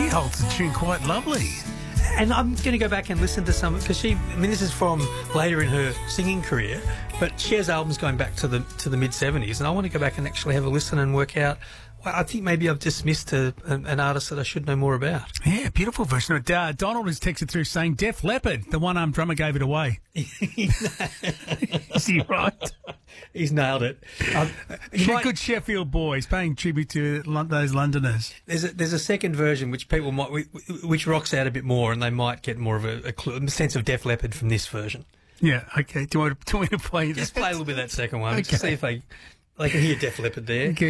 holds the tune quite lovely. And I'm going to go back and listen to some, because this is from later in her singing career, but she has albums going back to the mid-70s, and I want to go back and actually have a listen and work out. Well, I think maybe I've just missed an artist that I should know more about. Yeah, beautiful version. Donald has texted through saying Def Leppard, the one-armed drummer, gave it away. Is he right? He's nailed it. Good Sheffield boy. He's paying tribute to those Londoners. There's a second version which rocks out a bit more, and they might get more of a sense of Def Leppard from this version. Yeah, okay. Do you want me to play that? Just play a little bit of that second one. Okay. Just see if they can hear Def Leppard there. Okay.